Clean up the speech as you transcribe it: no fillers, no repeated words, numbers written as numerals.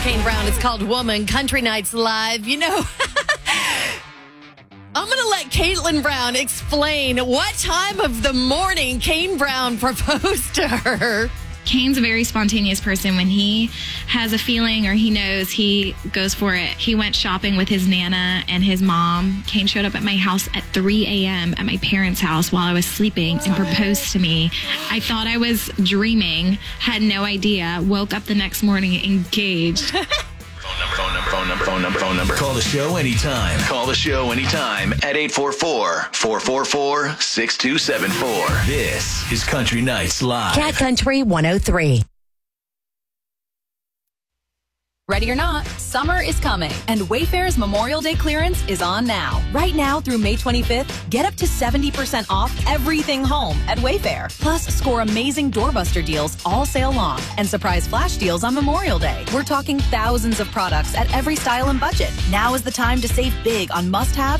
Kane Brown. It's called Woman. Country Nights Live. You know, I'm going to let Caitlin Brown explain what time of the morning Kane Brown proposed to her. Kane's a very spontaneous person. When he has a feeling or he knows, he goes for it. He went shopping with his Nana and his mom. Kane showed up at my house at 3 a.m. at my parents' house while I was sleeping and proposed to me. I thought I was dreaming, had no idea, woke up the next morning engaged. Phone number. Call the show anytime. Call the show anytime at 844-444-6274. This is Country Nights Live. Cat Country 103. Ready or not, summer is coming, and Wayfair's Memorial Day clearance is on now. Right now through May 25th, get up to 70% off everything home at Wayfair. Plus, score amazing doorbuster deals all sale long and surprise flash deals on Memorial Day. We're talking thousands of products at every style and budget. Now is the time to save big on must-haves